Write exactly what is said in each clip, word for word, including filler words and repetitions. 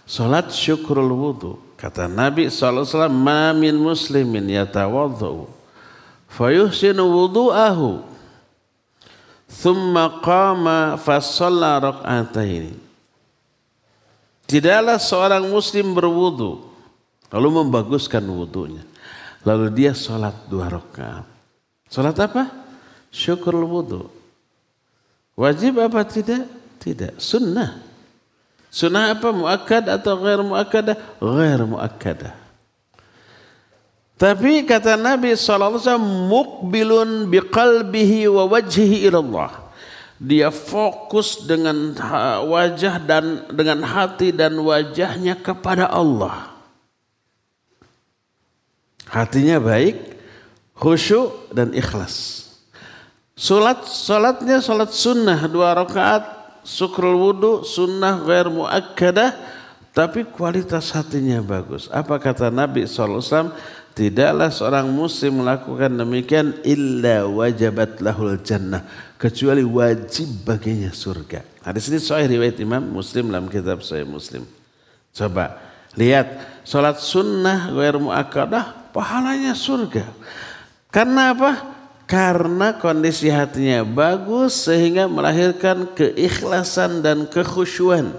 Salat syukrul wudu. Kata Nabi shallallahu alaihi wasallam, "Ma min muslimin yatawaddu fayuhsinu wudu'ahu thumma qama fasalla rak'ataini." Tidaklah seorang muslim berwudu lalu membaguskan wudunya, lalu dia salat dua rakaat. Salat apa? Syukrul wudu. Wajib apa tidak? Tidak. Sunnah. Sunnah apa? Muakkad atau ghair muakkadah? Ghair muakkadah. Tapi kata Nabi shallallahu alaihi wasallam, muqbilun biqalbihi wa wajhihi ilallah. Dia fokus dengan wajah dan dengan hati dan wajahnya kepada Allah. Hatinya baik, khusyuk dan ikhlas. Salat salatnya salat sunnah dua rakaat, syukrul wudu, sunnah ghair muakkadah, tapi kualitas hatinya bagus. Apa kata Nabi shallallahu alaihi wasallam? Tidaklah seorang muslim melakukan demikian illa wajabat lahul jannah, kecuali wajib baginya surga. Hadis ini sahih riwayat Imam Muslim dalam kitab Sahih Muslim. Coba lihat, salat sunnah ghair muakkadah pahalanya surga. Karena apa? Karena kondisi hatinya bagus sehingga melahirkan keikhlasan dan kekhusyuan.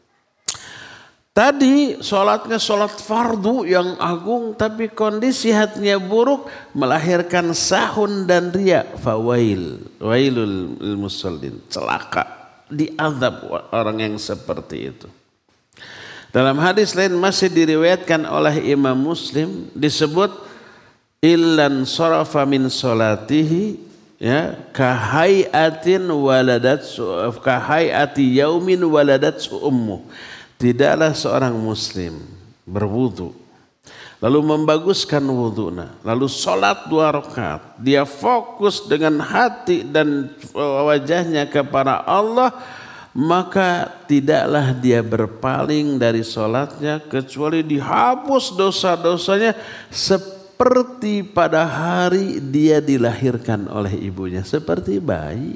Tadi sholatnya sholat fardu yang agung, tapi kondisi hatinya buruk melahirkan sahun dan riya. Fawail, wailul musallin, celaka, diazab orang yang seperti itu. Dalam hadis lain masih diriwayatkan oleh Imam Muslim disebut illan sarafa min salatihi ya kahaiatin waladat kahaiati yaumin waladat ummu. Tidaklah seorang muslim berwudu lalu membaguskan wudunya, lalu salat dua rakaat, dia fokus dengan hati dan wajahnya kepada Allah, maka tidaklah dia berpaling dari salatnya kecuali dihapus dosa-dosanya seperti pada hari dia dilahirkan oleh ibunya, seperti bayi.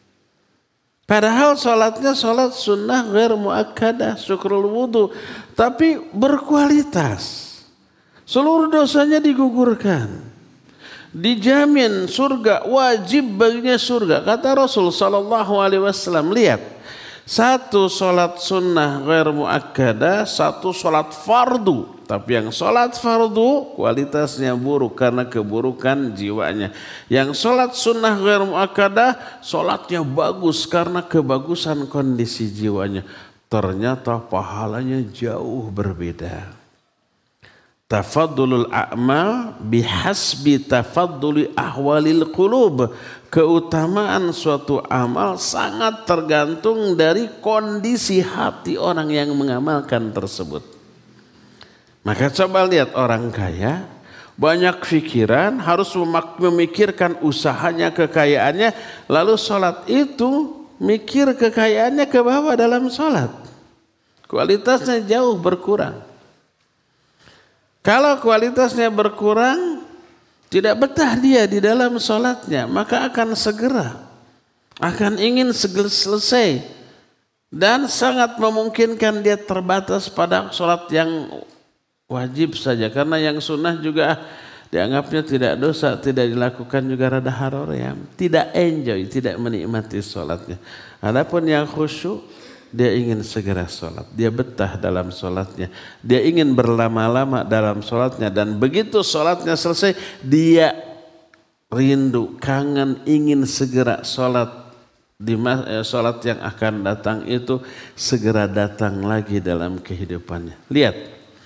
Padahal salatnya salat sunnah ghair muakkadah, syukrul wudu, tapi berkualitas. Seluruh dosanya digugurkan. Dijamin surga, wajib baginya surga. Kata Rasul sallallahu alaihi wasallam, lihat. Satu salat sunnah ghair muakkadah, satu salat fardu. Tapi yang salat fardu kualitasnya buruk karena keburukan jiwanya. Yang salat sunnah ghair muakkadah, salatnya bagus karena kebagusan kondisi jiwanya. Ternyata pahalanya jauh berbeda. Tafaddulul a'mal bihasbi tafadduli ahwalil qulub. Keutamaan suatu amal sangat tergantung dari kondisi hati orang yang mengamalkan tersebut. Maka coba lihat orang kaya, banyak pikiran, harus memikirkan usahanya, kekayaannya, lalu sholat itu mikir kekayaannya ke bawah dalam sholat. Kualitasnya jauh berkurang. Kalau kualitasnya berkurang, tidak betah dia di dalam sholatnya, maka akan segera, akan ingin selesai. Dan sangat memungkinkan dia terbatas pada sholat yang wajib saja. Karena yang sunnah juga dianggapnya tidak dosa, tidak dilakukan juga rada haroream. Tidak enjoy, tidak menikmati sholatnya. Adapun yang khusyuk, dia ingin segera sholat, dia betah dalam sholatnya, dia ingin berlama-lama dalam sholatnya, dan begitu sholatnya selesai, dia rindu, kangen, ingin segera sholat, di sholat yang akan datang itu segera datang lagi dalam kehidupannya. Lihat,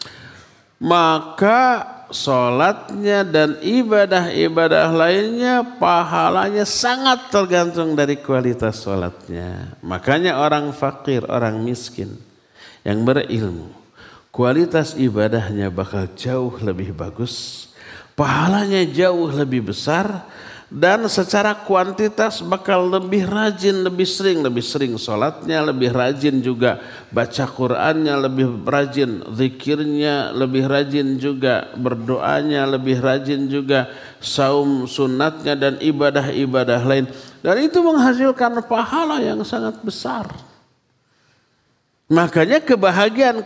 maka sholatnya dan ibadah-ibadah lainnya pahalanya sangat tergantung dari kualitas sholatnya. Makanya orang fakir, orang miskin yang berilmu, kualitas ibadahnya bakal jauh lebih bagus, pahalanya jauh lebih besar, dan secara kuantitas bakal lebih rajin, lebih sering, lebih sering sholatnya, lebih rajin juga baca Qur'annya, lebih rajin zikirnya, lebih rajin juga berdoanya, lebih rajin juga saum sunatnya dan ibadah-ibadah lain. Dan itu menghasilkan pahala yang sangat besar. Makanya kebahagiaan